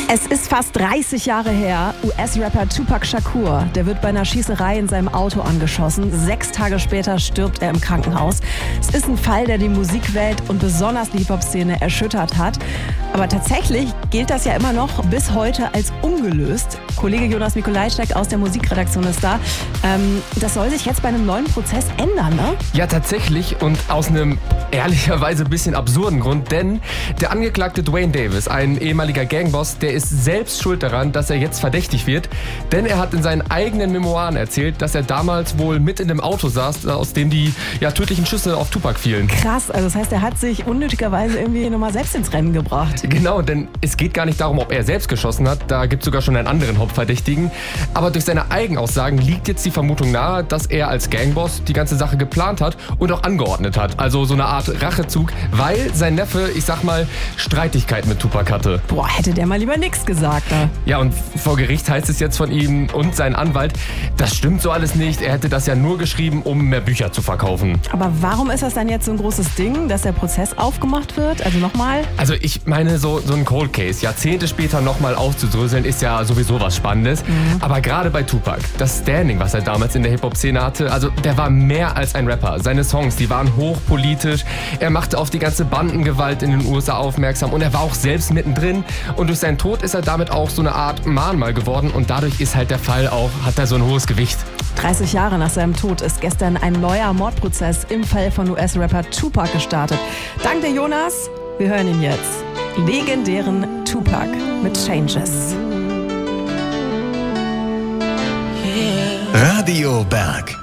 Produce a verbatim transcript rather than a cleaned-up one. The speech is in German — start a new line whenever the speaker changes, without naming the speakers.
Es ist fast dreißig Jahre her. U S-Rapper Tupac Shakur, der wird bei einer Schießerei in seinem Auto angeschossen. Sechs Tage später stirbt er im Krankenhaus. Es ist ein Fall, der die Musikwelt und besonders die Hip-Hop-Szene erschüttert hat. Aber tatsächlich gilt das ja immer noch bis heute als ungelöst. Kollege Jonas Mikolajczak aus der Musikredaktion ist da. Ähm, das soll sich jetzt bei einem neuen Prozess ändern, ne?
Ja, tatsächlich, und aus einem ehrlicherweise ein bisschen absurden Grund, denn der Angeklagte Duane Davis, ein ehemaliger Gangboss, der ist selbst schuld daran, dass er jetzt verdächtig wird, denn er hat in seinen eigenen Memoiren erzählt, dass er damals wohl mit in dem Auto saß, aus dem die ja, tödlichen Schüsse auf Tupac fielen.
Krass, also das heißt, er hat sich unnötigerweise irgendwie nochmal selbst ins Rennen gebracht.
Genau, denn es geht gar nicht darum, ob er selbst geschossen hat, da gibt es sogar schon einen anderen Hauptverdächtigen, aber durch seine Eigenaussagen liegt jetzt die Vermutung nahe, dass er als Gangboss die ganze Sache geplant hat und auch angeordnet hat, also so eine Art Rachezug, weil sein Neffe, ich sag mal, Streitigkeiten mit Tupac hatte.
Boah, hätte der mal lieber nichts gesagt. Da.
Ja, und vor Gericht heißt es jetzt von ihm und seinem Anwalt, das stimmt so alles nicht, er hätte das ja nur geschrieben, um mehr Bücher zu verkaufen.
Aber warum ist das dann jetzt so ein großes Ding, dass der Prozess aufgemacht wird? Also nochmal?
Also ich meine, so, so ein Cold Case, Jahrzehnte später nochmal aufzudröseln, ist ja sowieso was Spannendes. Mhm. Aber gerade bei Tupac, das Standing, was er damals in der Hip-Hop-Szene hatte, also der war mehr als ein Rapper. Seine Songs, die waren hochpolitisch, er machte auf die ganze Bandengewalt in den U S A aufmerksam und er war auch selbst mittendrin. Und durch seinen Tod ist er damit auch so eine Art Mahnmal geworden und dadurch ist halt der Fall auch, hat er so ein hohes Gewicht.
dreißig Jahre nach seinem Tod ist gestern ein neuer Mordprozess im Fall von U S-Rapper Tupac gestartet. Dank dir, Jonas. Wir hören ihn jetzt. Legendären Tupac mit Changes.
Radio Berg.